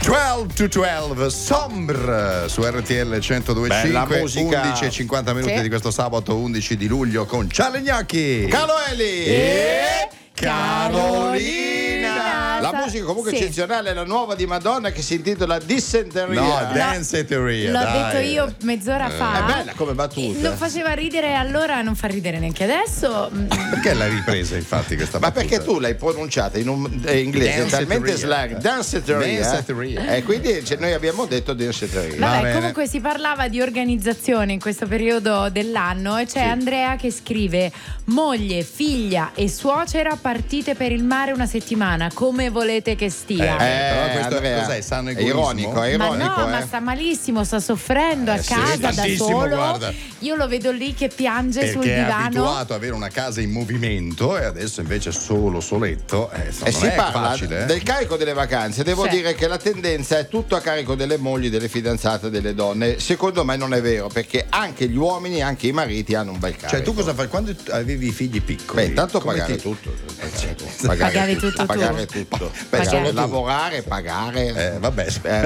12 to 12 Sombre su RTL 102.5, 11 e 50 minuti di questo sabato 11 di luglio con Charlie Gnocchi, Carlo Eli e Carolina. La musica comunque eccezionale, la nuova di Madonna che si intitola Dissenteria. No, Danceteria. L'ho detto io mezz'ora fa. È bella come battuta. Non faceva ridere allora, non fa ridere neanche adesso. Perché l'hai ripresa infatti questa Ma battuta? perché tu l'hai pronunciata in un inglese talmente slang, Danceteria. E quindi noi abbiamo detto Danceteria. Vabbè, comunque si parlava di organizzazione in questo periodo dell'anno e c'è Andrea che scrive: moglie, figlia e suocera partite per il mare una settimana, come volete che stia? Però questo Andrea, cos'è? Sano è egoismo? ironico, ma sta malissimo, sta soffrendo a casa da tantissimo, solo. guarda. Io lo vedo lì che piange sul Perché è divano. abituato ad avere una casa in movimento e adesso invece soletto. E non si è parla facile, del carico delle vacanze. Devo Sì. dire che la tendenza è tutto a carico delle mogli, delle fidanzate, delle donne. Secondo me non è vero, perché anche gli uomini, anche i mariti hanno un bel carico. Cioè tu cosa fai quando avevi i figli piccoli? Beh, intanto Come pagare ti- tutto. Pagavi tutto tu. Pagare tutto. Beh, solo tu. Lavorare, pagare. Vabbè,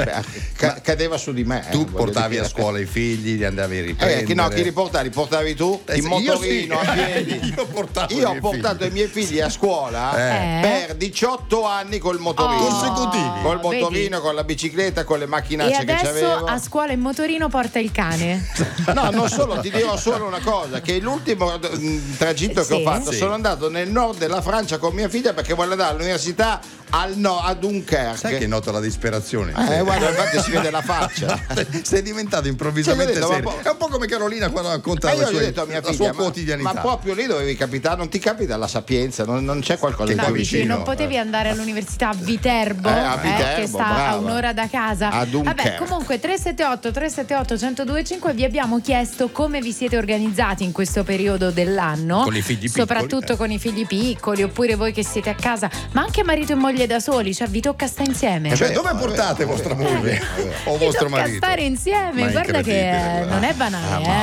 Cadeva su di me. tu voglio portavi dire. a scuola i figli, li andavi a riprendere. Chi li portavi? Li portavi tu? Sì, In motorino io sì. a piedi? Io portavo i Io ho miei portato figli. i miei figli a scuola per 18 anni col motorino. Consecutivi. Col motorino, vedi? con la bicicletta, con le E macchinacce che adesso c'avevo. a scuola in motorino porta il cane. No, non solo, ti dirò solo una cosa, che l'ultimo tragitto che ho fatto, Sì. sono andato nel nord della Francia con mia figlia perché vuole andare all'università a Dunkerque. Sai che noto la disperazione? Guarda, infatti si vede la faccia. Sei diventato improvvisamente Cioè, io ho serio. detto, È un po' come Carolina quando racconta Ma la io gli sua, ho detto a mia la figlia, sua quotidianità. ma proprio lì dovevi capitare, non ti capita la sapienza, non c'è qualcosa di Che No, più dici, vicino, non potevi andare all'università a Viterbo, A Viterbo, che sta brava. a un'ora da casa. A Dunkerque. Vabbè, comunque 378 1025 vi abbiamo chiesto come vi siete organizzati in questo periodo dell'anno, Con i figli piccoli, soprattutto con i figli piccoli, oppure voi che siete a casa, ma anche marito e moglie da soli, cioè vi tocca stare insieme. Cioè, dove portate vostra moglie o Vi vostro tocca marito? stare insieme, Ma guarda che incredibile, guarda. non è banale,